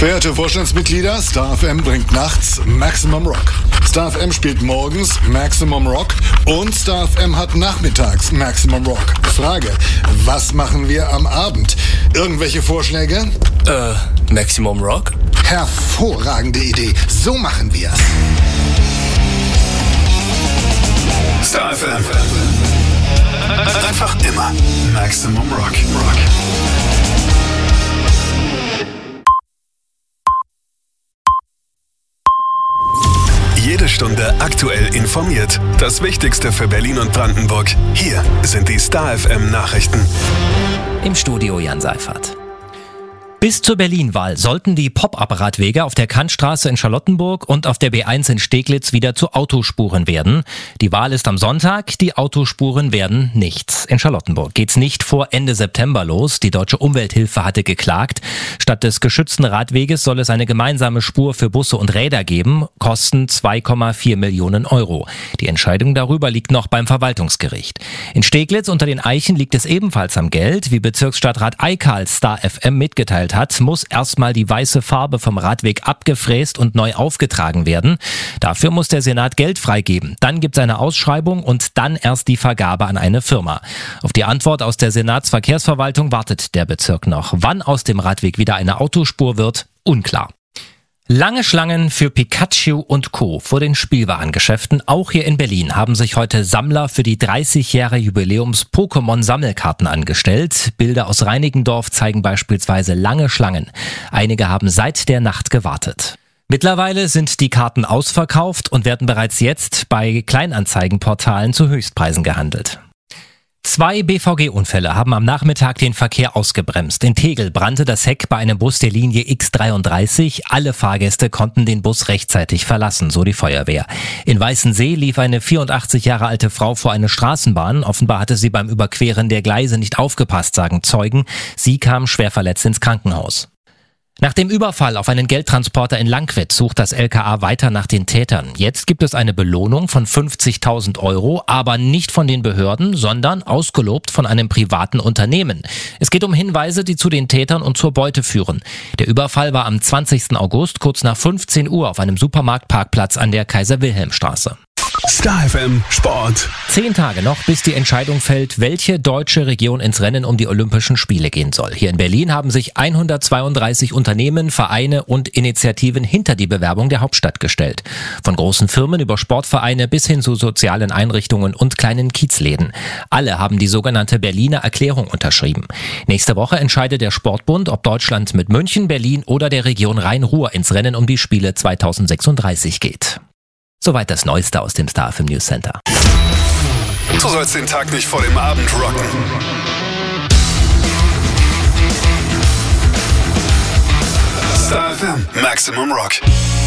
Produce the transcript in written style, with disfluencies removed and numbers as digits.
Verehrte Vorstandsmitglieder, Star FM bringt nachts Maximum Rock. Star FM spielt morgens Maximum Rock und Star FM hat nachmittags Maximum Rock. Frage, was machen wir am Abend? Irgendwelche Vorschläge? Maximum Rock? Hervorragende Idee. So machen wir's. Star FM. Einfach immer Maximum Rock. Jede Stunde aktuell informiert. Das Wichtigste für Berlin und Brandenburg. Hier sind die Star FM Nachrichten. Im Studio Jan Seifert. Bis zur Berlin-Wahl sollten die Pop-up-Radwege auf der Kantstraße in Charlottenburg und auf der B1 in Steglitz wieder zu Autospuren werden. Die Wahl ist am Sonntag, die Autospuren werden nichts. In Charlottenburg geht's nicht vor Ende September los. Die Deutsche Umwelthilfe hatte geklagt. Statt des geschützten Radweges soll es eine gemeinsame Spur für Busse und Räder geben. Kosten 2,4 Millionen Euro. Die Entscheidung darüber liegt noch beim Verwaltungsgericht. In Steglitz unter den Eichen liegt es ebenfalls am Geld. Wie Bezirksstadtrat Eikal Star FM mitgeteilt hat, muss erstmal die weiße Farbe vom Radweg abgefräst und neu aufgetragen werden. Dafür muss der Senat Geld freigeben. Dann gibt es eine Ausschreibung und dann erst die Vergabe an eine Firma. Auf die Antwort aus der Senatsverkehrsverwaltung wartet der Bezirk noch. Wann aus dem Radweg wieder eine Autospur wird, unklar. Lange Schlangen für Pikachu und Co. vor den Spielwarengeschäften. Auch hier in Berlin haben sich heute Sammler für die 30 Jahre Jubiläums-Pokémon-Sammelkarten angestellt. Bilder aus Reinickendorf zeigen beispielsweise lange Schlangen. Einige haben seit der Nacht gewartet. Mittlerweile sind die Karten ausverkauft und werden bereits jetzt bei Kleinanzeigenportalen zu Höchstpreisen gehandelt. 2 BVG-Unfälle haben am Nachmittag den Verkehr ausgebremst. In Tegel brannte das Heck bei einem Bus der Linie X33. Alle Fahrgäste konnten den Bus rechtzeitig verlassen, so die Feuerwehr. In Weißensee lief eine 84 Jahre alte Frau vor eine Straßenbahn. Offenbar hatte sie beim Überqueren der Gleise nicht aufgepasst, sagen Zeugen. Sie kam schwer verletzt ins Krankenhaus. Nach dem Überfall auf einen Geldtransporter in Langquid sucht das LKA weiter nach den Tätern. Jetzt gibt es eine Belohnung von 50.000 Euro, aber nicht von den Behörden, sondern ausgelobt von einem privaten Unternehmen. Es geht um Hinweise, die zu den Tätern und zur Beute führen. Der Überfall war am 20. August kurz nach 15 Uhr auf einem Supermarktparkplatz an der Kaiser-Wilhelm-Straße. Star FM Sport. 10 Tage noch, bis die Entscheidung fällt, welche deutsche Region ins Rennen um die Olympischen Spiele gehen soll. Hier in Berlin haben sich 132 Unternehmen, Vereine und Initiativen hinter die Bewerbung der Hauptstadt gestellt. Von großen Firmen über Sportvereine bis hin zu sozialen Einrichtungen und kleinen Kiezläden. Alle haben die sogenannte Berliner Erklärung unterschrieben. Nächste Woche entscheidet der Sportbund, ob Deutschland mit München, Berlin oder der Region Rhein-Ruhr ins Rennen um die Spiele 2036 geht. Soweit das Neueste aus dem Star FM News Center. Du sollst den Tag nicht vor dem Abend rocken. Star FM Maximum Rock.